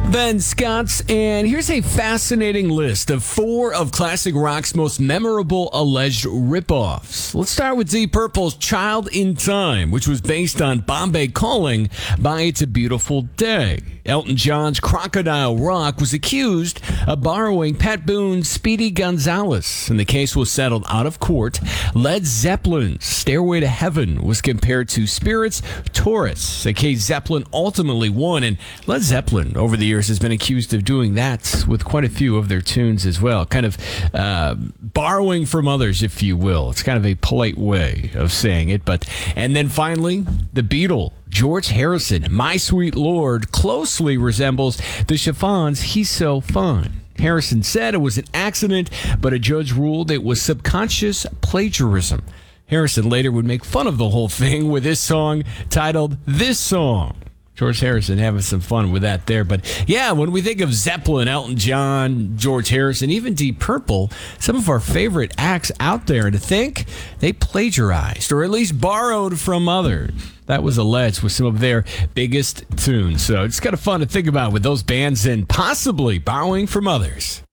Ben Scott, and here's a fascinating list of 4 of classic rock's most memorable alleged ripoffs. Let's start with Deep Purple's Child in Time, which was based on Bombay Calling by It's a Beautiful Day. Elton John's Crocodile Rock was accused of borrowing Pat Boone's Speedy Gonzales, and the case was settled out of court. Led Zeppelin's Stairway to Heaven was compared to Spirit's Taurus. The case Zeppelin ultimately won, and Led Zeppelin, over the years, has been accused of doing that with quite a few of their tunes as well, kind of borrowing from others, if you will. It's kind of a polite way of saying it. And then finally, the Beatle, George Harrison, My Sweet Lord, closely resembles the Chiffons' He's So Fine. Harrison said it was an accident, but a judge ruled it was subconscious plagiarism. Harrison later would make fun of the whole thing with his song titled This Song. George Harrison having some fun with that there. But yeah, when we think of Zeppelin, Elton John, George Harrison, even Deep Purple, some of our favorite acts out there, to think they plagiarized or at least borrowed from others. That was alleged with some of their biggest tunes. So it's kind of fun to think about with those bands and possibly borrowing from others.